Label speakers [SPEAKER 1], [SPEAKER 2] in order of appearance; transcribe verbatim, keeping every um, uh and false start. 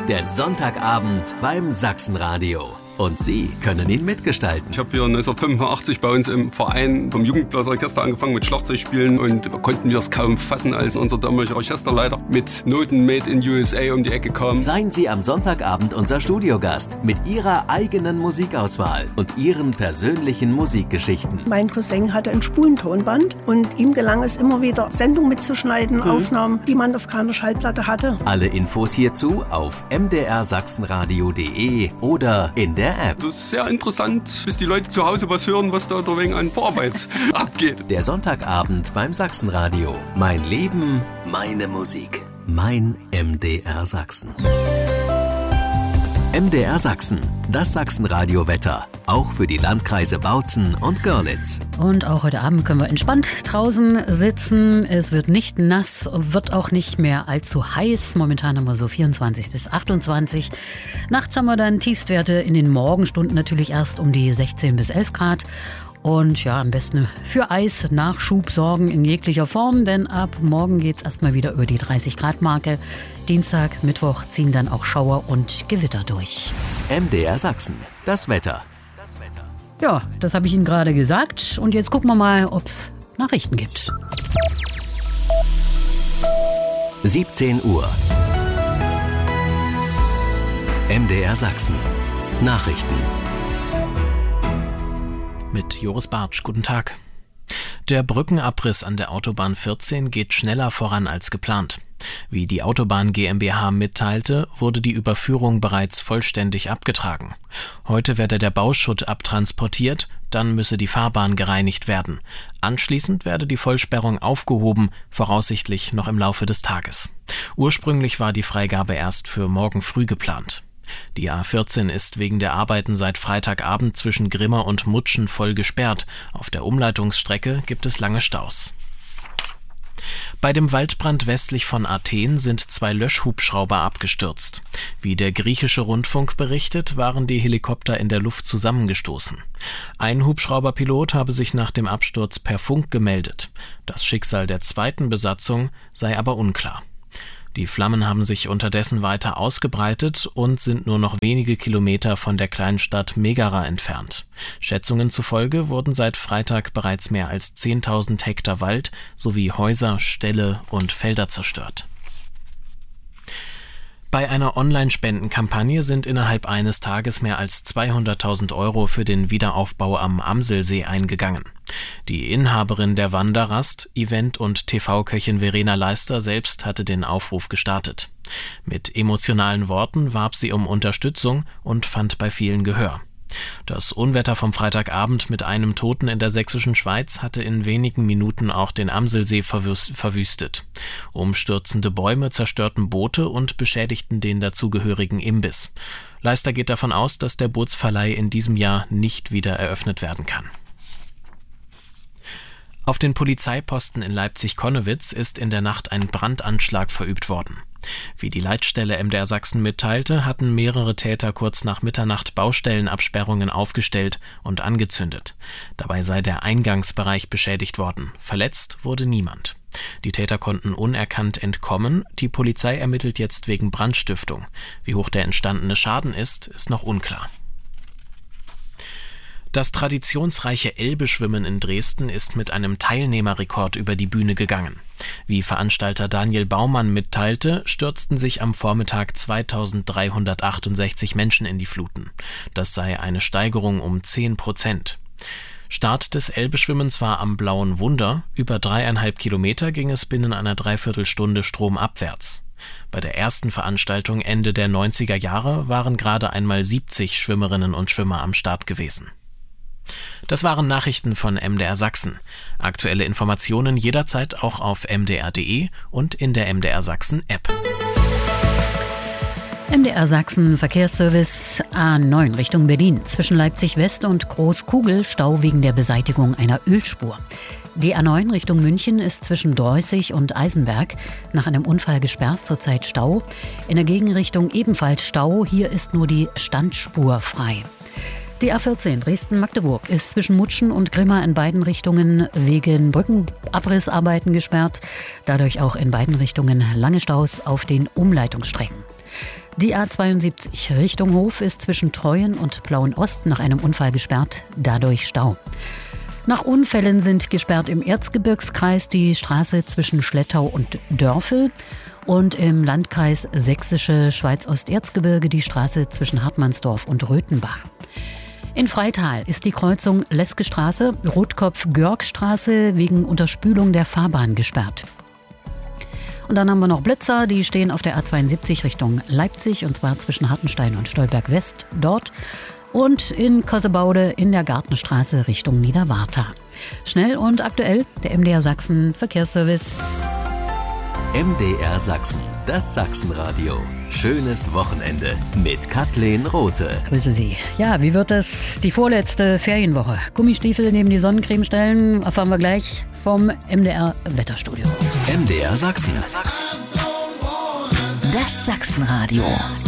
[SPEAKER 1] Der Sonntagabend beim Sachsenradio. Und Sie können ihn mitgestalten.
[SPEAKER 2] Ich habe hier neunzehnhundertfünfundachtzig bei uns im Verein vom Jugendblasorchester angefangen mit Schlagzeugspielen und konnten wir es kaum fassen, als unser damaliger Orchesterleiter mit Noten Made in U S A um die Ecke kam.
[SPEAKER 1] Seien Sie am Sonntagabend unser Studiogast mit Ihrer eigenen Musikauswahl und Ihren persönlichen Musikgeschichten.
[SPEAKER 3] Mein Cousin hatte ein Spulentonband und ihm gelang es immer wieder, Sendungen mitzuschneiden, mhm. Aufnahmen, die man auf keiner Schallplatte hatte.
[SPEAKER 1] Alle Infos hierzu auf m d r sachsenradio punkt d e oder in der App.
[SPEAKER 2] Das ist sehr interessant, bis die Leute zu Hause was hören, was da wegen an Vorarbeit abgeht.
[SPEAKER 1] Der Sonntagabend beim Sachsenradio. Mein Leben, meine Musik. Mein M D R Sachsen. M D R Sachsen, das Sachsenradio-Wetter. Auch für die Landkreise Bautzen und Görlitz.
[SPEAKER 4] Und auch heute Abend können wir entspannt draußen sitzen. Es wird nicht nass, wird auch nicht mehr allzu heiß. Momentan haben wir so vierundzwanzig bis achtundzwanzig. Nachts haben wir dann Tiefstwerte in den Morgenstunden natürlich erst um die sechzehn bis elf Grad. Und ja, am besten für Eis-Nachschub sorgen in jeglicher Form, denn ab morgen geht es erstmal wieder über die dreißig Grad Marke. Dienstag, Mittwoch ziehen dann auch Schauer und Gewitter durch.
[SPEAKER 1] M D R Sachsen, das Wetter.
[SPEAKER 4] Ja, das habe ich Ihnen gerade gesagt. Und jetzt gucken wir mal, ob es Nachrichten gibt.
[SPEAKER 1] siebzehn Uhr. M D R Sachsen. Nachrichten.
[SPEAKER 5] Mit Joris Bartsch, guten Tag. Der Brückenabriss an der Autobahn vierzehn geht schneller voran als geplant. Wie die Autobahn GmbH mitteilte, wurde die Überführung bereits vollständig abgetragen. Heute werde der Bauschutt abtransportiert, dann müsse die Fahrbahn gereinigt werden. Anschließend werde die Vollsperrung aufgehoben, voraussichtlich noch im Laufe des Tages. Ursprünglich war die Freigabe erst für morgen früh geplant. Die A vierzehn ist wegen der Arbeiten seit Freitagabend zwischen Grimma und Mutschen voll gesperrt. Auf der Umleitungsstrecke gibt es lange Staus. Bei dem Waldbrand westlich von Athen sind zwei Löschhubschrauber abgestürzt. Wie der griechische Rundfunk berichtet, waren die Helikopter in der Luft zusammengestoßen. Ein Hubschrauberpilot habe sich nach dem Absturz per Funk gemeldet. Das Schicksal der zweiten Besatzung sei aber unklar. Die Flammen haben sich unterdessen weiter ausgebreitet und sind nur noch wenige Kilometer von der Kleinstadt Megara entfernt. Schätzungen zufolge wurden seit Freitag bereits mehr als zehntausend Hektar Wald sowie Häuser, Ställe und Felder zerstört. Bei einer Online-Spendenkampagne sind innerhalb eines Tages mehr als zweihunderttausend Euro für den Wiederaufbau am Amselsee eingegangen. Die Inhaberin der Wanderrast, Event- und T V-Köchin Verena Leister selbst hatte den Aufruf gestartet. Mit emotionalen Worten warb sie um Unterstützung und fand bei vielen Gehör. Das Unwetter vom Freitagabend mit einem Toten in der sächsischen Schweiz hatte in wenigen Minuten auch den Amselsee verwüstet. Umstürzende Bäume zerstörten Boote und beschädigten den dazugehörigen Imbiss. Leister geht davon aus, dass der Bootsverleih in diesem Jahr nicht wieder eröffnet werden kann. Auf den Polizeiposten in Leipzig-Konnewitz ist in der Nacht ein Brandanschlag verübt worden. Wie die Leitstelle M D R Sachsen mitteilte, hatten mehrere Täter kurz nach Mitternacht Baustellenabsperrungen aufgestellt und angezündet. Dabei sei der Eingangsbereich beschädigt worden. Verletzt wurde niemand. Die Täter konnten unerkannt entkommen. Die Polizei ermittelt jetzt wegen Brandstiftung. Wie hoch der entstandene Schaden ist, ist noch unklar. Das traditionsreiche Elbe-Schwimmen in Dresden ist mit einem Teilnehmerrekord über die Bühne gegangen. Wie Veranstalter Daniel Baumann mitteilte, stürzten sich am Vormittag zweitausenddreihundertachtundsechzig Menschen in die Fluten. Das sei eine Steigerung um zehn Prozent. Start des Elbe-Schwimmens war am Blauen Wunder. Über dreieinhalb Kilometer ging es binnen einer Dreiviertelstunde stromabwärts. Bei der ersten Veranstaltung Ende der neunziger Jahre waren gerade einmal siebzig Schwimmerinnen und Schwimmer am Start gewesen. Das waren Nachrichten von M D R Sachsen. Aktuelle Informationen jederzeit auch auf m d r punkt d e und in der M D R Sachsen App.
[SPEAKER 4] M D R Sachsen Verkehrsservice A neun Richtung Berlin. Zwischen Leipzig West und Großkugel Stau wegen der Beseitigung einer Ölspur. Die A neun Richtung München ist zwischen Dreußig und Eisenberg nach einem Unfall gesperrt, zurzeit Stau. In der Gegenrichtung ebenfalls Stau, hier ist nur die Standspur frei. Die A vierzehn Dresden-Magdeburg ist zwischen Mutschen und Grimma in beiden Richtungen wegen Brückenabrissarbeiten gesperrt. Dadurch auch in beiden Richtungen lange Staus auf den Umleitungsstrecken. Die A zweiundsiebzig Richtung Hof ist zwischen Treuen und Plauen Ost nach einem Unfall gesperrt, dadurch Stau. Nach Unfällen sind gesperrt im Erzgebirgskreis die Straße zwischen Schlettau und Dörfel und im Landkreis Sächsische Schweiz-Osterzgebirge die Straße zwischen Hartmannsdorf und Röthenbach. In Freital ist die Kreuzung Leske Straße, Rotkopf-Görgstraße wegen Unterspülung der Fahrbahn gesperrt. Und dann haben wir noch Blitzer, die stehen auf der A zweiundsiebzig Richtung Leipzig und zwar zwischen Hartenstein und Stolberg West dort. Und in Kossebaude in der Gartenstraße Richtung Niederwarta. Schnell und aktuell der M D R Sachsen Verkehrsservice.
[SPEAKER 1] M D R Sachsen, das Sachsenradio. Schönes Wochenende mit Kathleen Rothe.
[SPEAKER 4] Grüße Sie. Ja, wie wird es die vorletzte Ferienwoche? Gummistiefel neben die Sonnencreme stellen, erfahren wir gleich vom M D R Wetterstudio.
[SPEAKER 1] M D R Sachsen.
[SPEAKER 6] Das Sachsenradio.